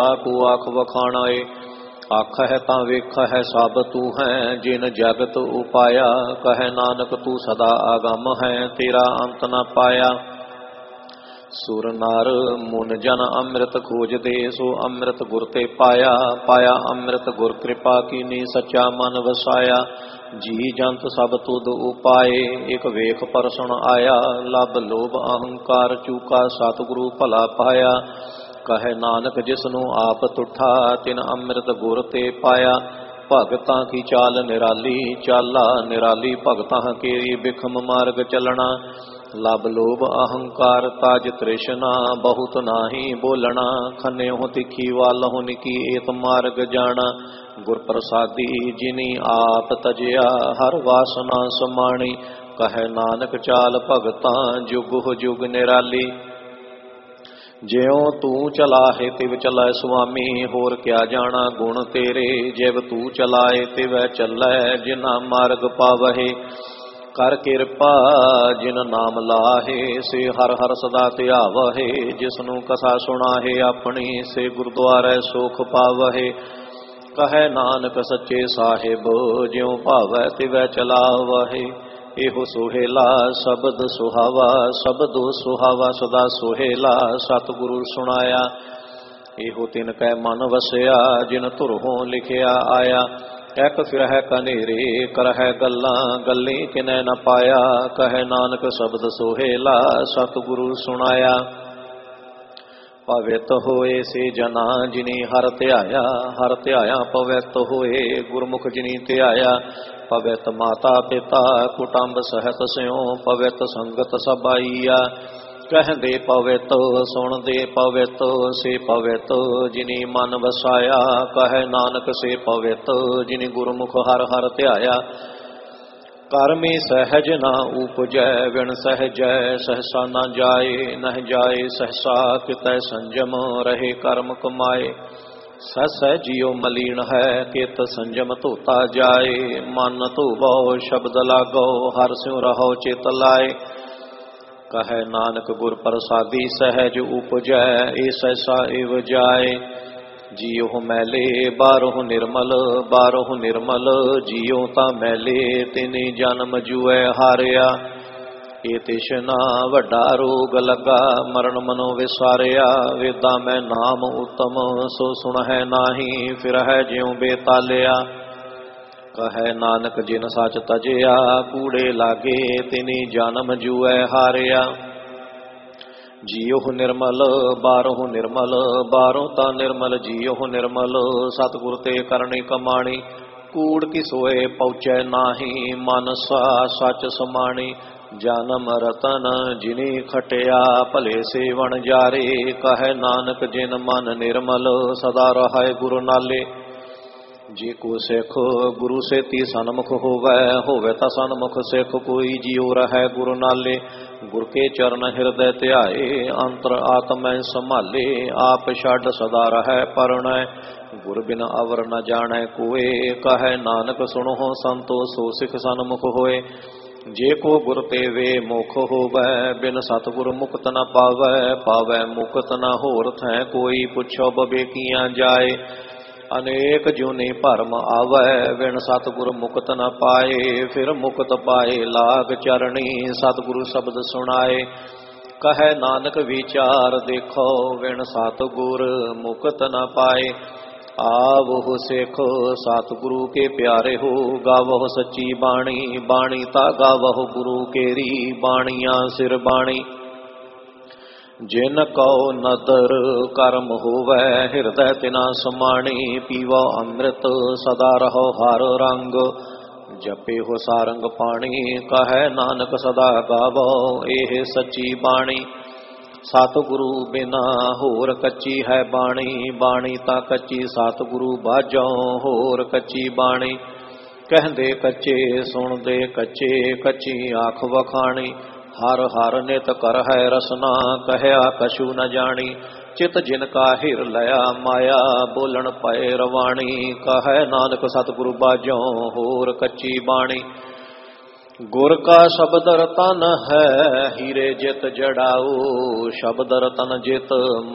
को आख वखाणाए। आखह तां वेखह सब तू है जिन जगत उपाया। कह नानक तू सदा आगम है तेरा अंत न पाया। सुर नर मुन जन अमृत खोज दे सो अमृत गुर ते पाया। पाया अमृत गुर कृपा कीनी सच्चा मन वसाया। जी जंत सब तुद उपाए एक वेख परसुन आया। लब लोभ अहंकार चूका सतगुरु भला पाया। कह नानक जिसनु आप तुठा तिन अमृत गुर ते पाया। भगतां की चाल निराली चाला निराली भगतां केरी बिखम मार्ग चलना। लब लोभ अहंकार ताज तृष्णा बहुत नाही बोलना। खन्यो तिखी वालहो निकी एत मार्ग जाना। गुर प्रसादी जिनी आप तजया हर वासना समाणी। कह नानक चाल भगतां जुग हो जुग निराली। ज्यों तू चलाहे तिव चलै स्वामी होर क्या जाना गुण तेरे। जिव तू चलाए तिव चलै जिना मार्ग पावहे। कर किरपा जिन नाम लाहे से हर हर सदा ध्यावहे। जिसनु कथा सुनाहे अपनी से गुरुद्वारे सुख पावहे। कह नानक सच्चे साहिब ज्यों भावै तिवै चलावहे। एहो सुहेला शब्द सुहावा शब्दो सुहावा सदा सुहेला। सतगुरु सुनाया एहो तिन कै मन वसया जिन धुरहों लिखिया आया। एक फिरह कनेरे करह गल्लां गल्ली किनै न पाया। कह नानक शब्द सोहेला सतगुरु सुनाया। पवित होए से जना जिनी हर ध्याया पवित होए गुरमुख जिनी ध्याया। पवित माता पिता कुटुंब सहत स्यों पवित संगत सब आईया। कहदे पवित सुन दे पवित से पवित जिनी मन वसाया। कह नानक से पवित जिनी गुरमुख हर हर ध्याया। कर्मी सहज न उपजै विण सहजै सहसा न जाए। नह जाए सहसा कितै संजम रहे कर्म कमाए। सहसै जियो मलीन है कित संजम धोता जाए। मन धोवो शब्द लागो हर स्यों रहो चित लाए। कह नानक गुर प्रसादी सहज उपजै ए सहसा एव जाए। जियो मैले बारों निर्मल जियो ता मैले तिनी जन्म जुए हारिया। ए तिशना वड्डा रोग लगा मरण मनो विसारिया। वेदा मैं नाम उत्तम सो सुन है नाही फिर है ज्यों बेतालिया। कह नानक जिन सच तजया कूड़े लागे तिनी जन्म जुए हारिया। जियो निर्मल बारों ता निर्मल जियो निर्मल। सतगुर ते करनी कमाणी कूड़ की सोए पहुँचै नाही। मन सा सच समाणी जन्म रतन जिनी खटिया भले सेवन जारे। कह नानक जिन मन निर्मल सदा रहाय गुरु नाले। जे को सिख गुरु सेती सन्मुख होवे ता सन्मुख सिख कोई जियो रहे गुरु नाले। गुर के चरण हृदय ध्याए अंतर आत्मै संभाले। आप छड़ सदा रहे परणय गुर बिन अवर न जाने कोय। कह नानक सुनो संतो सो सिख सन्मुख होए। जे को गुर ते वे मुख होवै बिन सतगुर मुक्त न पावै। पावै मुक्त न होर थै कोई पुछो बबेकियां जाए। अनेक जूनी भरम आवै विण सतगुर मुक्त न पाए। फिर मुक्त पाए लाग चरणी सतगुरु शब्द सुनाए। कह नानक विचार देखो विण सतगुर मुक्त न पाए। आवो सिख सतगुरु के प्यारे हो गावो सच्ची बाणी। बाणी ता गावो गुरु केरी बाणियां सिर बाणी। जिन कौ नदर कर्म होवै हृदय तिना समाणी। पीवो अमृत सदा रहो हर रंग जपे हो सारंग पाणी। कह नानक सदा गावो एह सच्ची बाणी। सतगुरु बिना होर कच्ची है बाणी। बाणी ता कच्ची सतगुरु बाजों होर कच्ची बाणी। कहदे कच्चे सुनदे कच्चे कच्ची आख वखाणी। हर हर नित कर है रसना कहया कछु न जानी। चित जिनका हिर लया माया बोलन पए रवाणी। कह नानक सतगुरु बाजों होर कच्ची बाणी। गुर का शब्द रतन है हीरे जित जड़ाऊ। शब्द रतन जित